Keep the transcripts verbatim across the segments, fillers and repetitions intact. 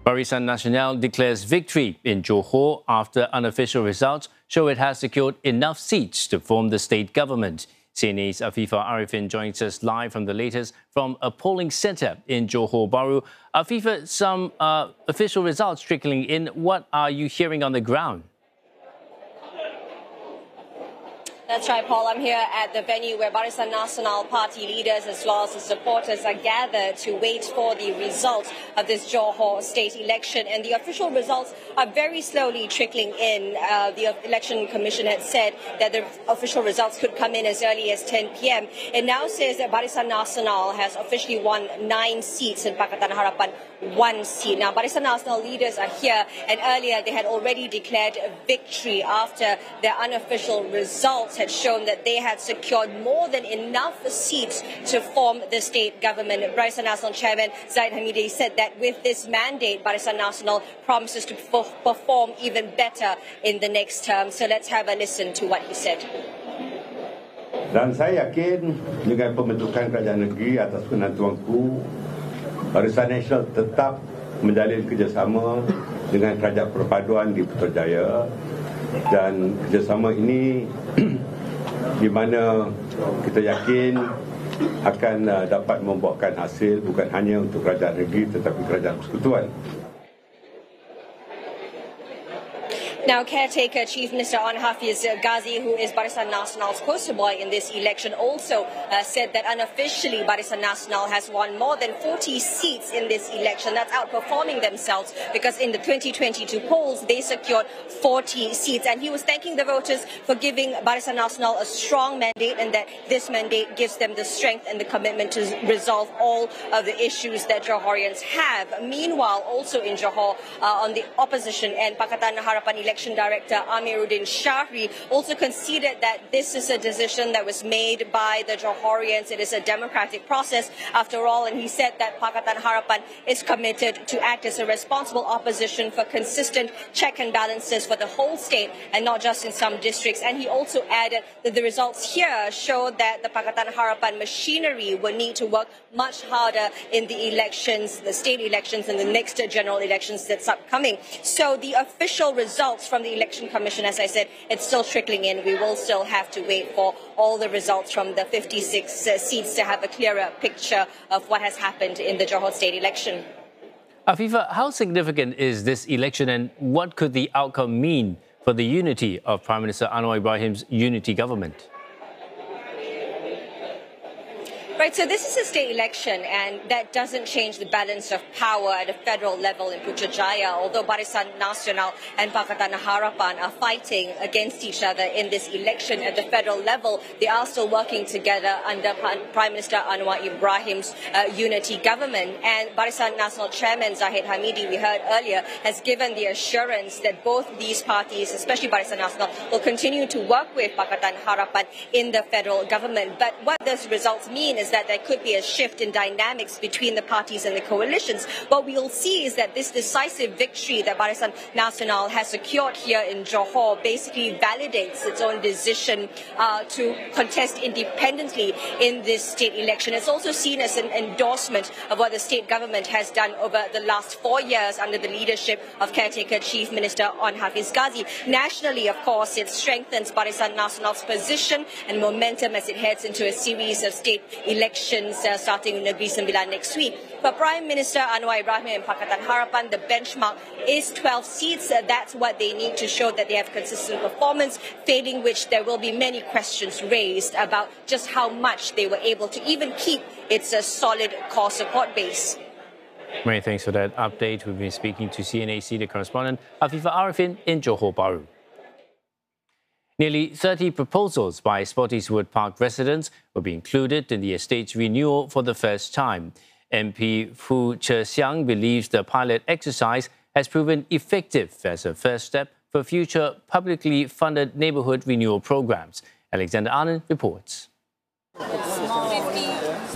Barisan Nasional declares victory in Johor after unofficial results show it has secured enough seats to form the state government. C N A's Afifah Arifin joins us live from the latest from a polling centre in Johor Bahru. Afifah, some uh, official results trickling in. What are you hearing on the ground? That's right, Paul. I'm here at the venue where Barisan Nasional party leaders as well as the supporters are gathered to wait for the results of this Johor state election. And the official results are very slowly trickling in. Uh, the Election Commission had said that the official results could come in as early as ten p m It now says that Barisan Nasional has officially won nine seats and Pakatan Harapan one seat. Now, Barisan Nasional leaders are here, and earlier they had already declared victory after their unofficial results had shown that they had secured more than enough seats to form the state government. Barisan Nasional Chairman Zahid Hamidi said that with this mandate, Barisan Nasional promises to perform even better in the next term. So let's have a listen to what he said. Dan saya yakin dengan pembentukan kerajaan negeri atas penentuanku, Barisan Nasional tetap menjalin kerjasama dengan Kerajaan Perpaduan di Putrajaya, dan kerjasama ini di mana kita yakin akan uh, dapat membuahkan hasil bukan hanya untuk kerajaan negeri tetapi kerajaan persekutuan. Now, caretaker Chief Minister Wan Hafiz Ghazi, who is Barisan Nasional's poster boy in this election, also uh, said that unofficially Barisan Nasional has won more than forty seats in this election. That's outperforming themselves because in the twenty twenty-two polls, they secured forty seats. And he was thanking the voters for giving Barisan Nasional a strong mandate, and that this mandate gives them the strength and the commitment to resolve all of the issues that Johorians have. Meanwhile, also in Johor, uh, on the opposition end, Pakatan Harapan election Director Amiruddin Shahri also conceded that this is a decision that was made by the Johorians. It is a democratic process after all, and he said that Pakatan Harapan is committed to act as a responsible opposition for consistent check and balances for the whole state and not just in some districts. And he also added that the results here show that the Pakatan Harapan machinery will need to work much harder in the elections, the state elections and the next general elections that's upcoming. So the official results from the Election Commission, as I said, it's still trickling in. We will still have to wait for all the results from the fifty-six uh, seats to have a clearer picture of what has happened in the Johor state election. Afifah, how significant is this election and what could the outcome mean for the unity of Prime Minister Anwar Ibrahim's unity government? Right, so this is a state election, and that doesn't change the balance of power at a federal level in Putrajaya. Although Barisan Nasional and Pakatan Harapan are fighting against each other in this election at the federal level, they are still working together under Prime Minister Anwar Ibrahim's uh, unity government. And Barisan Nasional Chairman Zahid Hamidi, we heard earlier, has given the assurance that both these parties, especially Barisan Nasional, will continue to work with Pakatan Harapan in the federal government. But what those results mean is that there could be a shift in dynamics between the parties and the coalitions. What we will see is that this decisive victory that Barisan Nasional has secured here in Johor basically validates its own decision uh, to contest independently in this state election. It's also seen as an endorsement of what the state government has done over the last four years under the leadership of caretaker Chief Minister Wan Hafiz Ghazi. Nationally, of course, it strengthens Barisan Nasional's position and momentum as it heads into a series of state elections elections uh, starting in Negeri Sembilan next week. For Prime Minister Anwar Ibrahim and Pakatan Harapan, the benchmark is twelve seats. Uh, that's what they need to show that they have consistent performance, failing which there will be many questions raised about just how much they were able to even keep its uh, solid core support base. Many thanks for that update. We've been speaking to C N A senior correspondent Afifah Arifin in Johor Bahru. Nearly thirty proposals by Spottiswoode Park residents will be included in the estate's renewal for the first time. M P Fu Che Xiang believes the pilot exercise has proven effective as a first step for future publicly funded neighbourhood renewal programmes. Alexander Anand reports.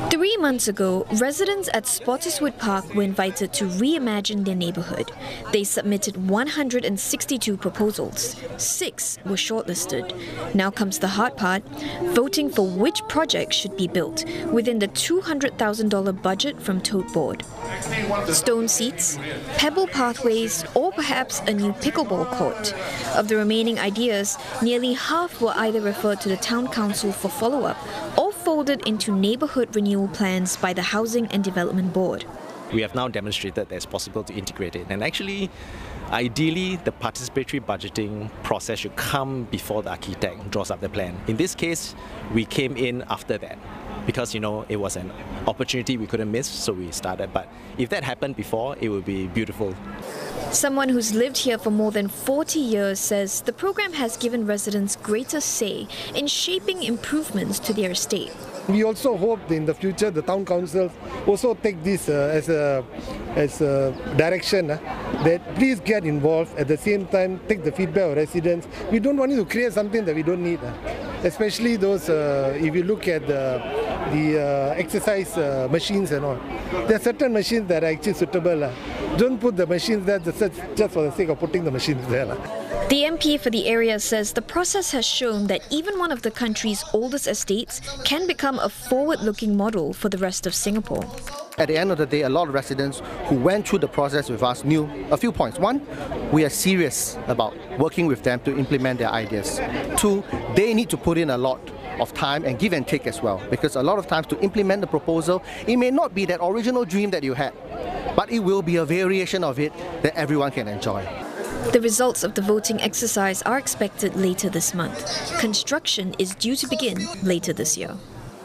Three months ago, residents at Spottiswoode Park were invited to reimagine their neighbourhood. They submitted one hundred sixty-two proposals. Six were shortlisted. Now comes the hard part, voting for which project should be built within the two hundred thousand dollars budget from Tote Board. Stone seats, pebble pathways, or perhaps a new pickleball court. Of the remaining ideas, nearly half were either referred to the Town Council for follow-up or folded into neighbourhood renewal plans by the Housing and Development Board. We have now demonstrated that it's possible to integrate it, and actually, ideally, the participatory budgeting process should come before the architect draws up the plan. In this case, we came in after that because, you know, it was an opportunity we couldn't miss, so we started. But if that happened before, it would be beautiful. Someone who's lived here for more than forty years says the program has given residents greater say in shaping improvements to their estate. We also hope in the future the town councils also take this uh, as a as a direction uh, that please get involved. At the same time, take the feedback of residents. We don't want you to create something that we don't need, uh, especially those. Uh, if you look at the the uh, exercise uh, machines and all, there are certain machines that are actually suitable. Uh. Don't put the machines there just just for the sake of putting the machines there. Uh. The M P for the area says the process has shown that even one of the country's oldest estates can become a forward-looking model for the rest of Singapore. At the end of the day, a lot of residents who went through the process with us knew a few points. One, we are serious about working with them to implement their ideas. Two, they need to put in a lot of time and give and take as well, because a lot of times to implement the proposal, it may not be that original dream that you had, but it will be a variation of it that everyone can enjoy. The results of the voting exercise are expected later this month. Construction is due to begin later this year.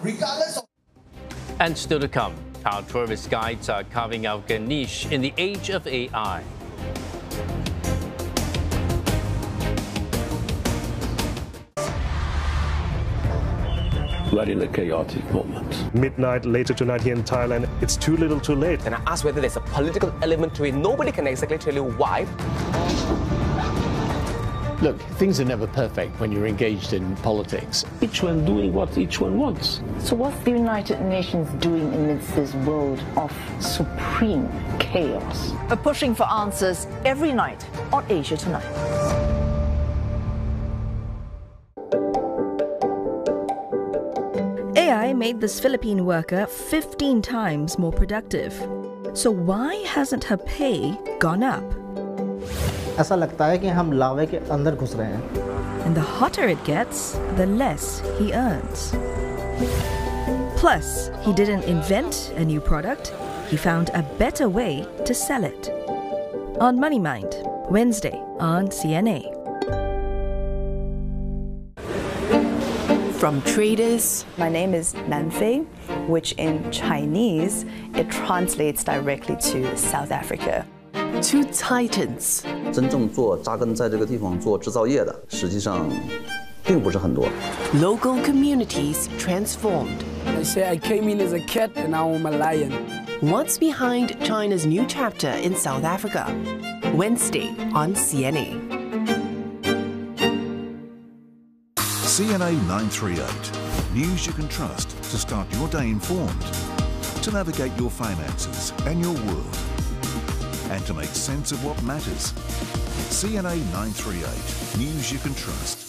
And still to come, how tourist guides are carving out a niche in the age of A I. We're in a chaotic moment. Midnight later tonight here in Thailand, it's too little too late. And I asked whether there's a political element to it. Nobody can exactly tell you why. Look, things are never perfect when you're engaged in politics. Each one doing what each one wants. So what's the United Nations doing amidst this world of supreme chaos? We're pushing for answers every night on Asia Tonight. A I made this Philippine worker fifteen times more productive. So why hasn't her pay gone up? ऐसा लगता है कि हम लावे के अंदर घुस रहे हैं. And the hotter it gets, the less he earns. Plus, he didn't invent a new product, he found a better way to sell it. On Money Mind, Wednesday on C N A. From traders. My name is Nanfei, which in Chinese, it translates directly to South Africa. To titans. 真正做扎根在这个地方做制造业的，实际上并不是很多。 Local communities transformed. I say I came in as a cat and now I'm a lion. What's behind China's new chapter in South Africa? Wednesday on C N A. C N A nine thirty-eight. News you can trust to start your day informed, to navigate your finances and your world, and to make sense of what matters. C N A nine thirty-eight. News you can trust.